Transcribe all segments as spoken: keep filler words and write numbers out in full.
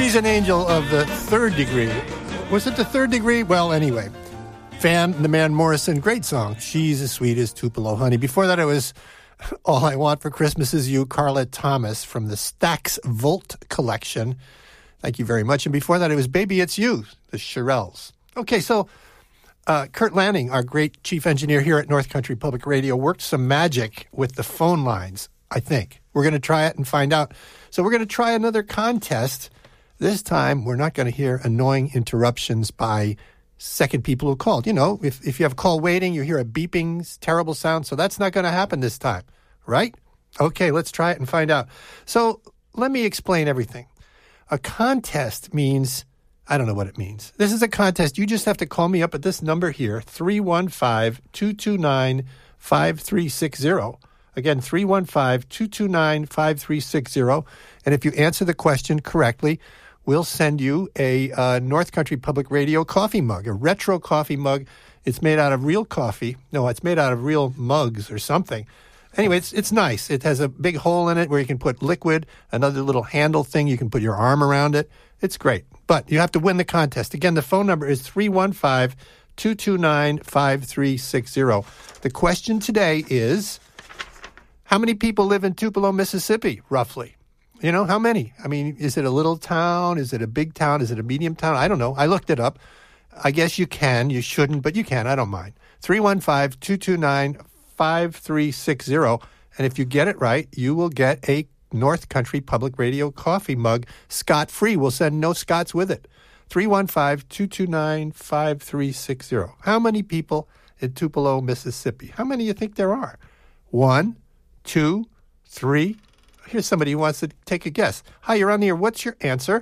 She's an angel of the third degree. Was it the third degree? Well, anyway. Van the Man Morrison, great song. She's as sweet as Tupelo honey. Before that, it was All I Want for Christmas Is You, Carla Thomas from the Stax Volt collection. Thank you very much. And before that, it was Baby It's You, the Shirelles. Okay, so uh, Kurt Lanning, our great chief engineer here at North Country Public Radio, worked some magic with the phone lines, I think. We're going to try it and find out. So we're going to try another contest. This time, we're not going to hear annoying interruptions by second people who called. You know, if, if you have a call waiting, you hear a beeping, terrible sound. So that's not going to happen this time, right? Okay, let's try it and find out. So let me explain everything. A contest means, I don't know what it means. This is a contest. You just have to call me up at this number here, three one five, two two nine, five three six zero. Again, three one five, two two nine, five three six zero. And if you answer the question correctly, we'll send you a uh, North Country Public Radio coffee mug, a retro coffee mug. It's made out of real coffee. No, it's made out of real mugs or something. Anyway, it's it's nice. It has a big hole in it where you can put liquid, another little handle thing. You can put your arm around it. It's great. But you have to win the contest. Again, the phone number is three one five, two two nine, five three six zero. The question today is, how many people live in Tupelo, Mississippi, roughly? You know, how many? I mean, is it a little town? Is it a big town? Is it a medium town? I don't know. I looked it up. I guess you can. You shouldn't, but you can. I don't mind. three one five, two two nine, five three six zero. And if you get it right, you will get a North Country Public Radio coffee mug scot-free. We'll send no Scots with it. three one five, two two nine, five three six zero. How many people in Tupelo, Mississippi? How many do you think there are? One, two, three. Here's somebody who wants to take a guess. Hi, you're on the air. What's your answer?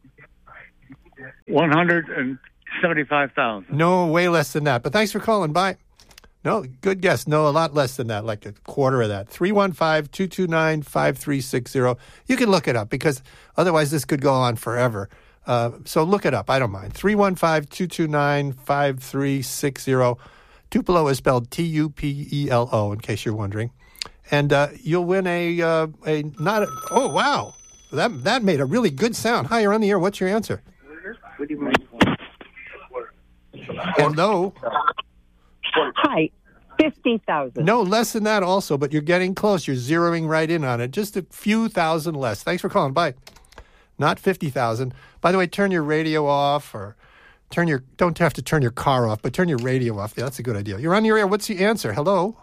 one hundred seventy-five thousand. No, way less than that. But thanks for calling. Bye. No, good guess. No, a lot less than that, like a quarter of that. three one five, two two nine, five three six zero. You can look it up because otherwise this could go on forever. Uh, so look it up. I don't mind. three one five, two two nine, five three six zero. Tupelo is spelled T U P E L O, in case you're wondering. And uh, you'll win a, uh, a not a, oh, wow. That that made a really good sound. Hi, you're on the air. What's your answer? What do you mean? Hello? Hi, fifty thousand. No, less than that also, but you're getting close. You're zeroing right in on it. Just a few thousand less. Thanks for calling. Bye. Not fifty thousand. By the way, turn your radio off or turn your, don't have to turn your car off, but turn your radio off. Yeah, that's a good idea. You're on your air. What's the answer? Hello?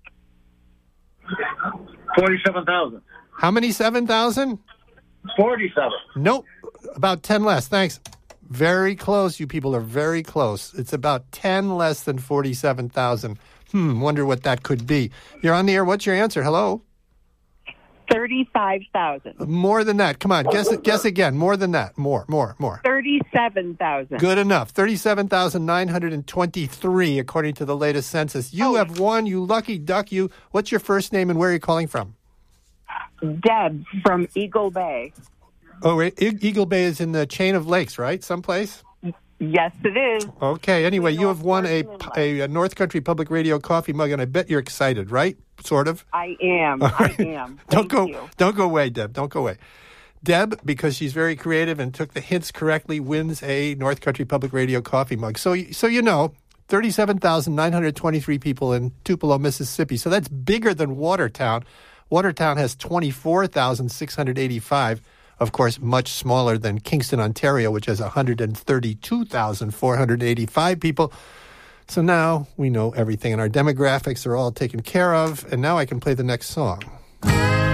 forty-seven thousand. How many seven thousand? forty-seven. Nope. About ten less. Thanks. Very close. You people are very close. It's about ten less than forty-seven thousand. Hmm. Wonder what that could be. You're on the air. What's your answer? Hello? thirty-five thousand. More than that. Come on. Guess it. Guess again. More than that. More, more, more. thirty-seven thousand. Good enough. thirty-seven thousand nine hundred twenty-three, according to the latest census. You oh. have won, you lucky duck, you. What's your first name and where are you calling from? Deb from Eagle Bay. Oh, e- Eagle Bay is in the chain of lakes, right? Someplace? Yes, it is. Okay. Anyway, you have won a, a, a North Country Public Radio coffee mug, and I bet you're excited, right? Sort of? I am. Right. I am. don't Thank go. you. Don't go away, Deb. Don't go away. Deb, because she's very creative and took the hints correctly, wins a North Country Public Radio coffee mug. So, so you know, thirty-seven thousand nine hundred twenty-three people in Tupelo, Mississippi. So that's bigger than Watertown. Watertown has twenty-four thousand six hundred eighty-five. Of course, much smaller than Kingston, Ontario, which has one hundred thirty-two thousand four hundred eighty-five people. So now we know everything, and our demographics are all taken care of. And now I can play the next song.